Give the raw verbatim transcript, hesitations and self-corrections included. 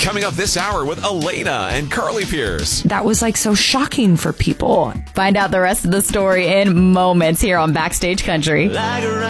Coming up this hour with Elena and Carly Pierce. That was like so shocking for people. Find out the rest of the story in moments here on Backstage Country.